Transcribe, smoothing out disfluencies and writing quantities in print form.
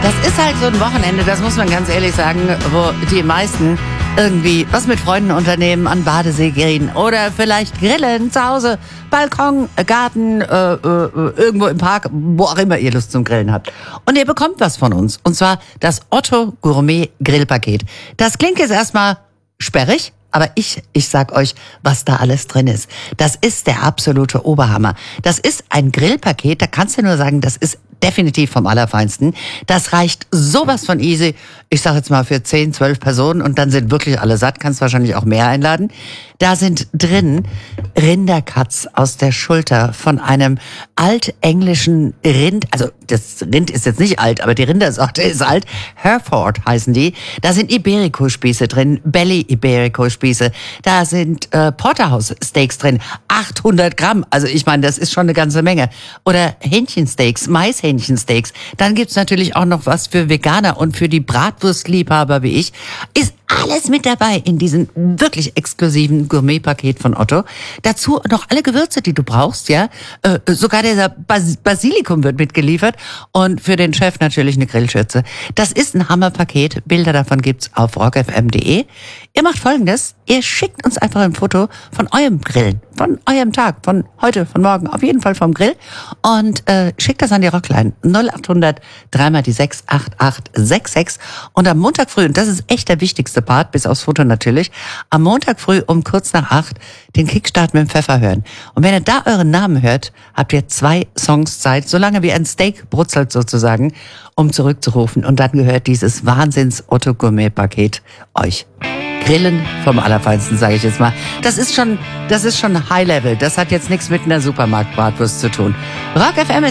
Das ist halt so ein Wochenende, das muss man ganz ehrlich sagen, wo die meisten irgendwie was mit Freunden unternehmen, an Badesee gehen oder vielleicht grillen zu Hause, Balkon, Garten, irgendwo im Park, wo auch immer ihr Lust zum Grillen habt. Und ihr bekommt was von uns, und zwar das Otto Gourmet Grillpaket. Das klingt jetzt erstmal sperrig, aber ich sag euch, was da alles drin ist. Das ist der absolute Oberhammer. Das ist ein Grillpaket, da kannst du nur sagen, das ist definitiv vom Allerfeinsten. Das reicht sowas von easy. Ich sag jetzt mal für 10, 12 Personen und dann sind wirklich alle satt. Kannst wahrscheinlich auch mehr einladen. Da sind drin Rindercuts aus der Schulter von einem altenglischen Rind. Also das Rind ist jetzt nicht alt, aber die Rindersorte ist alt. Hereford heißen die. Da sind Iberico-Spieße drin, Belly-Iberico-Spieße. Da sind Porterhouse-Steaks drin, 800 Gramm. Also ich meine, das ist schon eine ganze Menge. Oder Hähnchensteaks, Maishähnchensteaks. Dann gibt's natürlich auch noch was für Veganer und für die Bratwurstliebhaber wie ich. Ist alles mit dabei in diesem wirklich exklusiven Gourmet-Paket von Otto. Dazu noch alle Gewürze, die du brauchst, ja. Sogar dieser Basilikum wird mitgeliefert und für den Chef natürlich eine Grillschürze. Das ist ein Hammerpaket. Bilder davon gibt's auf rockfm.de. Ihr macht Folgendes: Ihr schickt uns einfach ein Foto von eurem Grillen, von eurem Tag, von heute, von morgen, auf jeden Fall vom Grill und schickt das an die Rockline 0800 3 die 6 8866 und am Montag früh, und das ist echt der wichtigste Part, bis aufs Foto natürlich, am Montag früh um kurz nach 8 den Kickstart mit dem Pfeffer hören. Und wenn ihr da euren Namen hört, habt ihr 2 Songs Zeit, solange wie ein Steak brutzelt sozusagen, um zurückzurufen. Und dann gehört dieses Wahnsinns-Otto-Gourmet-Paket euch. Grillen vom Allerfeinsten, sage ich jetzt mal. Das ist schon High Level. Das hat jetzt nichts mit einer Supermarktbratwurst zu tun. Rock FM